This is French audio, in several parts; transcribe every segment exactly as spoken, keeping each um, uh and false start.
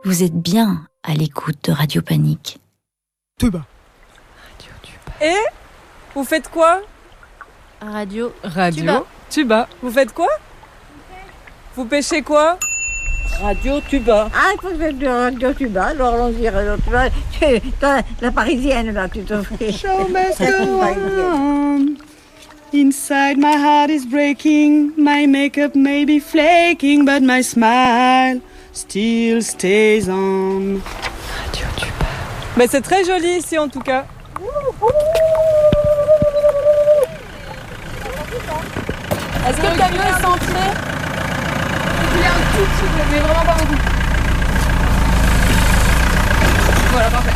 Vous êtes bien à l'écoute de Radio Panique. Tuba. Radio Tuba. Et vous faites quoi? Radio Radio Tuba. Tuba. Vous faites quoi? Vous pêchez quoi? Radio Tuba. Ah, il faut faire de Radio Tuba, alors on dit Radio Tuba. Toi, la parisienne, là, tu te fais. Show must go on. Inside my heart is breaking. My makeup may be flaking, but my smile still stays on. Radio Tuba. Mais c'est très joli ici en tout cas. Est-ce que le camion est centré? Il est un tout petit peu, mais vraiment pas beaucoup. Voilà, parfait.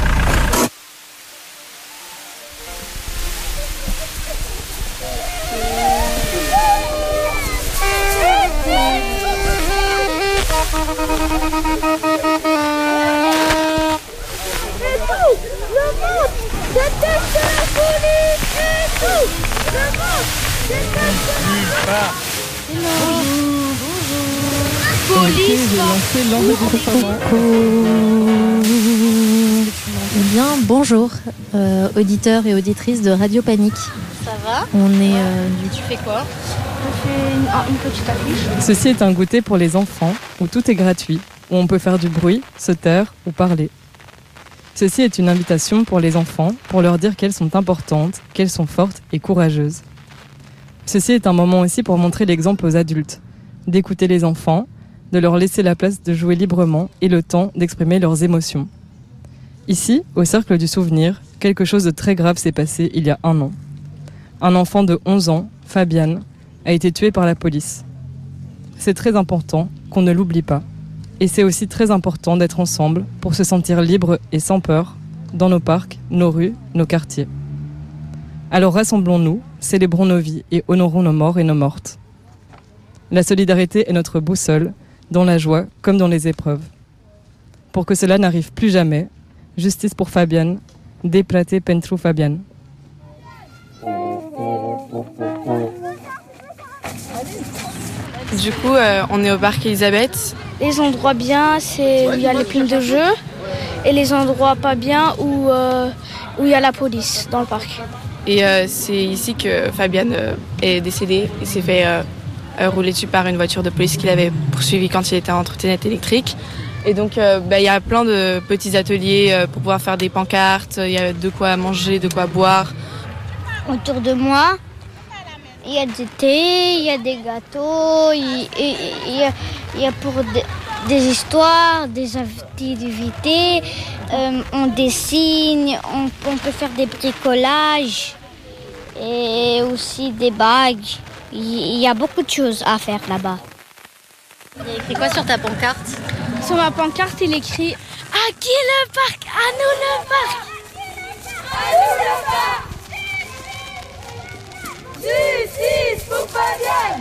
Eh bien, bonjour, euh, auditeurs et auditrices de Radio Panique. Ça va? On est... Euh, Tu fais quoi? Je fais une, une petite affiche. Ceci est un goûter pour les enfants où tout est gratuit, où on peut faire du bruit, se taire ou parler. Ceci est une invitation pour les enfants pour leur dire qu'elles sont importantes, qu'elles sont fortes et courageuses. Ceci est un moment aussi pour montrer l'exemple aux adultes, d'écouter les enfants, de leur laisser la place de jouer librement et le temps d'exprimer leurs émotions. Ici, au Cercle du Souvenir, quelque chose de très grave s'est passé il y a un an. Un enfant de onze ans, Fabian, a été tué par la police. C'est très important qu'on ne l'oublie pas. Et c'est aussi très important d'être ensemble pour se sentir libre et sans peur dans nos parcs, nos rues, nos quartiers. Alors rassemblons-nous, célébrons nos vies et honorons nos morts et nos mortes. La solidarité est notre boussole, dans la joie comme dans les épreuves. Pour que cela n'arrive plus jamais, justice pour Fabian, déplaté pentru Fabian. Du coup, euh, on est au parc Elisabeth. Les endroits bien, c'est où il y a les primes de jeu. Et les endroits pas bien, où euh, où il y a la police dans le parc. Et euh, c'est ici que Fabian euh, est décédé. Il s'est fait euh, euh, rouler dessus par une voiture de police qu'il avait poursuivi quand il était en trottinette électrique. Et donc, euh, bah, y a plein de petits ateliers euh, pour pouvoir faire des pancartes. Il y a de quoi manger, de quoi boire. Autour de moi, il y a du thé, il y a des gâteaux, il y, y, a, y a pour de, des histoires, des activités. Euh, on dessine, on, on peut faire des bricolages et aussi des bagues. Il y a beaucoup de choses à faire là-bas. Il y a écrit quoi sur ta pancarte? Sur ma pancarte, il écrit « À qui le parc? À nous le parc !» À nous le parc! Justice pour Fabian!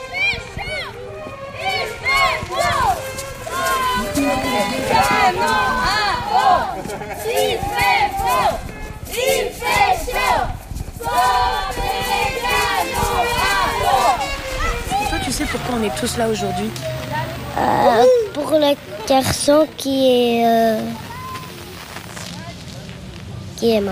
Il fait chaud! Il fait chaud! Canon à eau! Il fait chaud! Il fait chaud! Sauver canon à eau! Toi, tu sais pourquoi on est tous là aujourd'hui? Euh, pour le garçon qui est euh, qui est mort.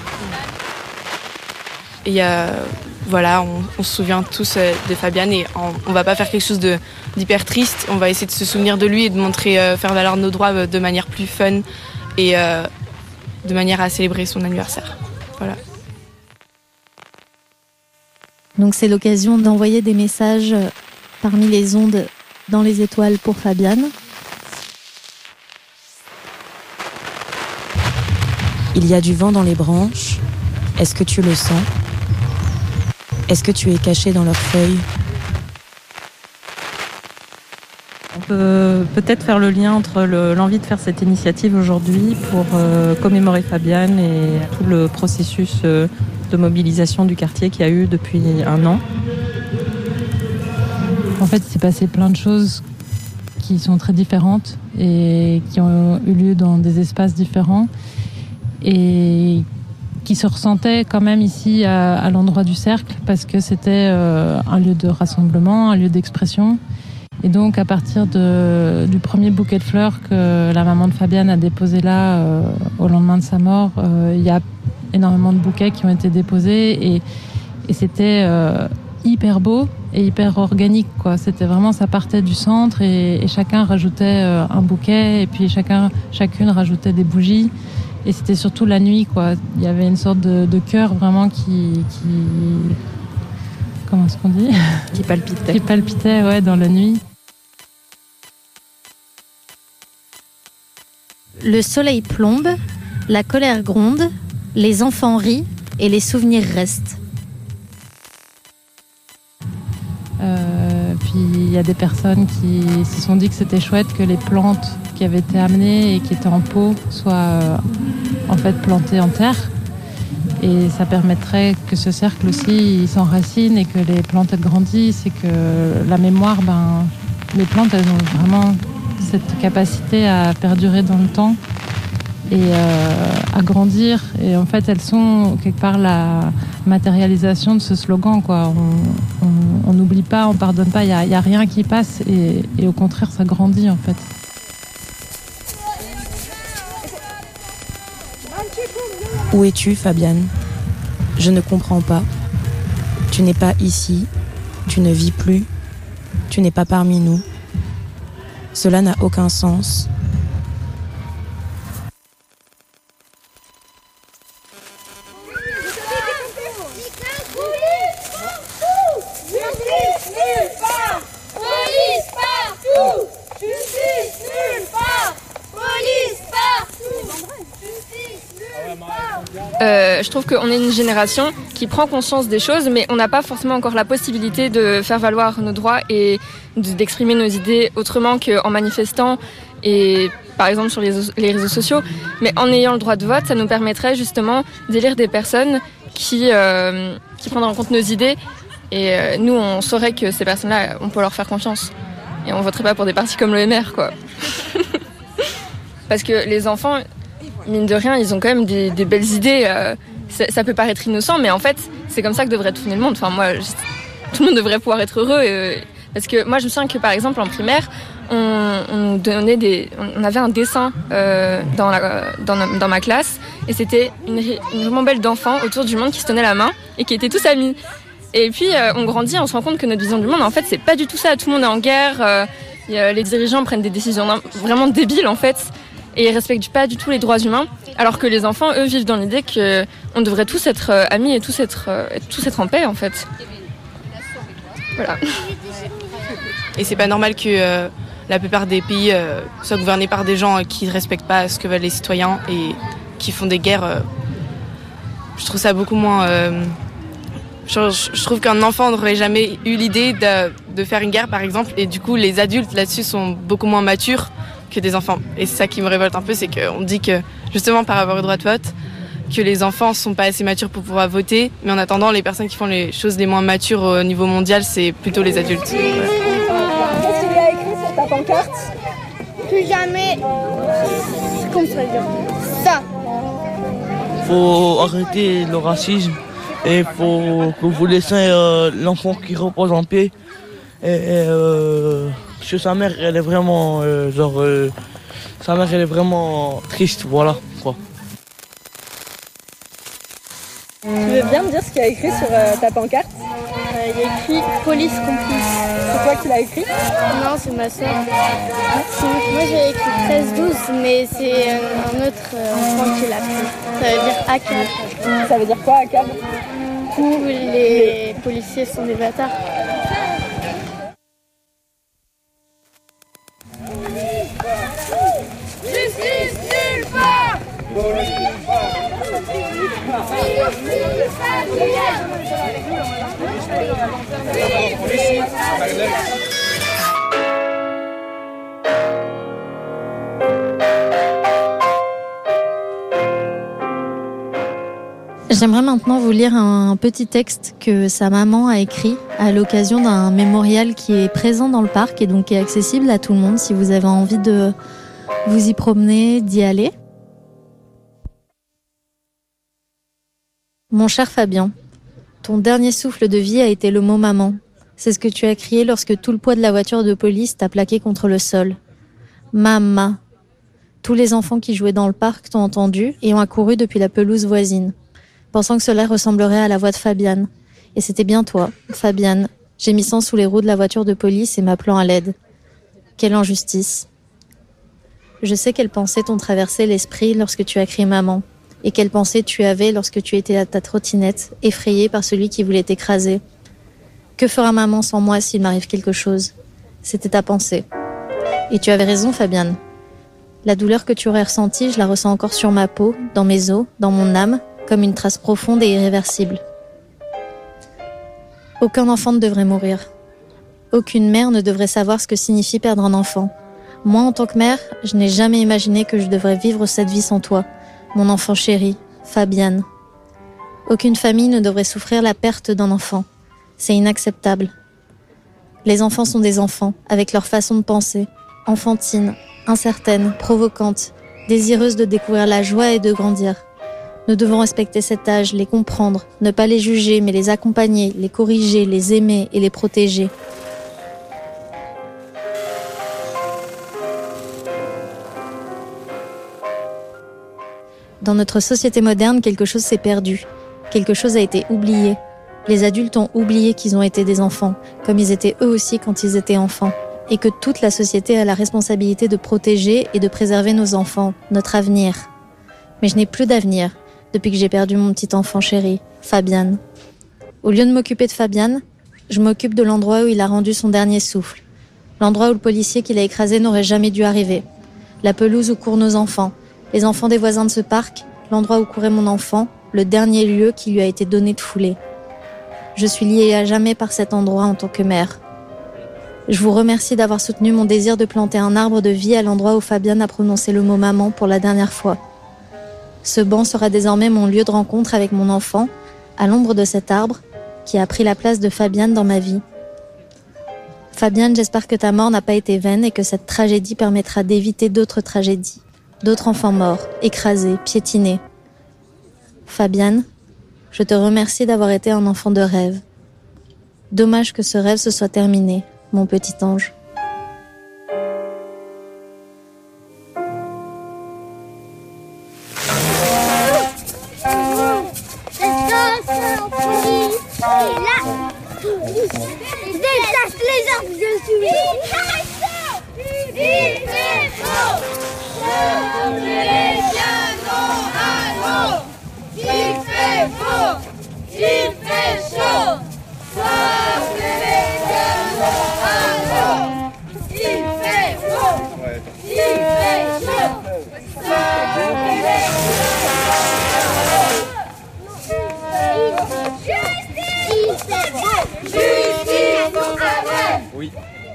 Et euh, voilà, on, on se souvient tous euh, de Fabian et on, on va pas faire quelque chose de, d'hyper triste. On va essayer de se souvenir de lui et de montrer, euh, faire valoir nos droits euh, de manière plus fun et euh, de manière à célébrer son anniversaire. Voilà. Donc c'est l'occasion d'envoyer des messages parmi les ondes dans les étoiles pour Fabian. Il y a du vent dans les branches. Est-ce que tu le sens? Est-ce que tu es caché dans leurs feuilles? On peut peut-être faire le lien entre le, l'envie de faire cette initiative aujourd'hui pour euh, commémorer Fabian et tout le processus euh, de mobilisation du quartier qu'il y a eu depuis un an. En fait, il s'est passé plein de choses qui sont très différentes et qui ont eu lieu dans des espaces différents et qui se ressentaient quand même ici à, à l'endroit du cercle parce que c'était euh, un lieu de rassemblement, un lieu d'expression. Et donc, à partir de, du premier bouquet de fleurs que la maman de Fabiane a déposé là, euh, au lendemain de sa mort, euh, il y a énormément de bouquets qui ont été déposés et, et c'était euh, hyper beau et hyper organique, quoi. C'était vraiment, ça partait du centre et, et chacun rajoutait euh, un bouquet et puis chacun, chacune rajoutait des bougies. Et c'était surtout la nuit, quoi. Il y avait une sorte de, de cœur vraiment qui... qui comment est-ce qu'on dit ? Qui palpitait. Qui palpitait, ouais, dans la nuit. Le soleil plombe, la colère gronde, les enfants rient et les souvenirs restent. Euh, puis il y a des personnes qui se sont dit que c'était chouette que les plantes qui avaient été amenées et qui étaient en pot soient euh, en fait plantées en terre. Et ça permettrait que ce cercle aussi il s'enracine et que les plantes elles grandissent et que la mémoire, ben, les plantes elles ont vraiment cette capacité à perdurer dans le temps et euh, à grandir. Et en fait, elles sont quelque part la matérialisation de ce slogan, quoi. On n'oublie pas, on pardonne pas, il n'y a, y a rien qui passe et, et au contraire, ça grandit en fait. Où es-tu, Fabiane ? Je ne comprends pas. Tu n'es pas ici, tu ne vis plus, tu n'es pas parmi nous. Cela n'a aucun sens. Euh, je trouve qu'on est une génération qui prend conscience des choses, mais on n'a pas forcément encore la possibilité de faire valoir nos droits et de, d'exprimer nos idées autrement qu'en manifestant et par exemple sur les, les réseaux sociaux. Mais en ayant le droit de vote, ça nous permettrait justement d'élire des personnes qui, euh, qui prennent en compte nos idées. Et euh, nous, on saurait que ces personnes-là, on peut leur faire confiance. Et on voterait pas pour des partis comme le M R, quoi. Parce que les enfants, mine de rien, ils ont quand même des, des belles idées. Euh, ça, ça peut paraître innocent, mais en fait, c'est comme ça que devrait tourner le monde. Enfin, moi, je, tout le monde devrait pouvoir être heureux. Euh, parce que moi, je me souviens que, par exemple, en primaire, on, on donnait des, on avait un dessin euh, dans, la, dans, dans ma classe, et c'était une, une vraiment belle d'enfants autour du monde qui se tenaient la main et qui étaient tous amis. Et puis, euh, on grandit, on se rend compte que notre vision du monde, en fait, c'est pas du tout ça. Tout le monde est en guerre. Euh, y a, les dirigeants prennent des décisions vraiment débiles, en fait. Et ils respectent pas du tout les droits humains, alors que les enfants, eux, vivent dans l'idée qu'on devrait tous être euh, amis et tous être, euh, tous être en paix, en fait. Voilà. Et c'est pas normal que euh, la plupart des pays euh, soient gouvernés par des gens euh, qui ne respectent pas ce que veulent les citoyens et qui font des guerres. Euh, je trouve ça beaucoup moins... Euh, je, je trouve qu'un enfant n'aurait jamais eu l'idée de, de faire une guerre, par exemple, et du coup, les adultes là-dessus sont beaucoup moins matures que des enfants. Et c'est ça qui me révolte un peu, c'est qu'on dit que, justement, par avoir le droit de vote, que les enfants sont pas assez matures pour pouvoir voter, mais en attendant, les personnes qui font les choses les moins matures au niveau mondial, c'est plutôt les adultes. Ouais. Qu'est-ce qu'il y a écrit sur ta pancarte ? Plus jamais... Comment ça veut dire ça. Faut arrêter le racisme et faut que vous laissez euh, l'enfant qui repose en paix. Et, et euh, parce que sa mère, elle est vraiment, euh, genre, euh, sa mère, elle est vraiment triste, voilà, quoi. Tu veux bien me dire ce qu'il y a écrit sur euh, ta pancarte ? euh, Il y a écrit « Police complice ». C'est toi qui l'as écrit ? Non, c'est ma soeur. Moi, j'ai écrit treize douze, mais c'est un autre euh, enfant qui l'a pris. Ça veut dire « A C A B ». Ça veut dire quoi, A C A B ? Tous les policiers sont des bâtards. Justice nulle part. J'aimerais maintenant vous lire un petit texte que sa maman a écrit à l'occasion d'un mémorial qui est présent dans le parc et donc qui est accessible à tout le monde si vous avez envie de vous y promener, d'y aller. Mon cher Fabien, ton dernier souffle de vie a été le mot maman. C'est ce que tu as crié lorsque tout le poids de la voiture de police t'a plaqué contre le sol. Mama. Tous les enfants qui jouaient dans le parc t'ont entendu et ont accouru depuis la pelouse voisine, pensant que cela ressemblerait à la voix de Fabiane. Et c'était bien toi, Fabiane, gémissant sous les roues de la voiture de police et m'appelant à l'aide. Quelle injustice. Je sais quelles pensées t'ont traversé l'esprit lorsque tu as crié maman, et quelles pensées tu avais lorsque tu étais à ta trottinette, effrayée par celui qui voulait t'écraser. Que fera maman sans moi s'il m'arrive quelque chose ? C'était ta pensée. Et tu avais raison, Fabiane. La douleur que tu aurais ressentie, je la ressens encore sur ma peau, dans mes os, dans mon âme, comme une trace profonde et irréversible. Aucun enfant ne devrait mourir. Aucune mère ne devrait savoir ce que signifie perdre un enfant. Moi, en tant que mère, je n'ai jamais imaginé que je devrais vivre cette vie sans toi, mon enfant chéri, Fabiane. Aucune famille ne devrait souffrir la perte d'un enfant. C'est inacceptable. Les enfants sont des enfants, avec leur façon de penser, enfantine, incertaine, provocante, désireuse de découvrir la joie et de grandir. Nous devons respecter cet âge, les comprendre, ne pas les juger, mais les accompagner, les corriger, les aimer et les protéger. Dans notre société moderne, quelque chose s'est perdu. Quelque chose a été oublié. Les adultes ont oublié qu'ils ont été des enfants, comme ils étaient eux aussi quand ils étaient enfants. Et que toute la société a la responsabilité de protéger et de préserver nos enfants, notre avenir. Mais je n'ai plus d'avenir, depuis que j'ai perdu mon petit enfant chéri, Fabiane. Au lieu de m'occuper de Fabiane, je m'occupe de l'endroit où il a rendu son dernier souffle. L'endroit où le policier qui l'a écrasé n'aurait jamais dû arriver. La pelouse où courent nos enfants, les enfants des voisins de ce parc, l'endroit où courait mon enfant, le dernier lieu qui lui a été donné de fouler. Je suis liée à jamais par cet endroit en tant que mère. Je vous remercie d'avoir soutenu mon désir de planter un arbre de vie à l'endroit où Fabiane a prononcé le mot maman pour la dernière fois. Ce banc sera désormais mon lieu de rencontre avec mon enfant, à l'ombre de cet arbre qui a pris la place de Fabiane dans ma vie. Fabiane, j'espère que ta mort n'a pas été vaine et que cette tragédie permettra d'éviter d'autres tragédies, d'autres enfants morts, écrasés, piétinés. Fabiane, je te remercie d'avoir été un enfant de rêve. Dommage que ce rêve se soit terminé, mon petit ange. Détache les arbres, je suis. Il fait faux. Sortez bien non à l'eau. Il fait faux. Il fait chaud. Sortez bien non à l'eau. Il fait faux. Il fait chaud. Sortez bien Justice pour Fabienne. Oui.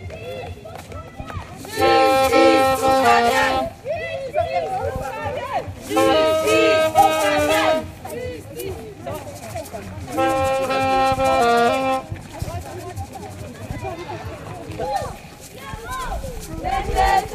Justice pour Fabienne. Justice pour Fabienne. Justice pour Fabienne.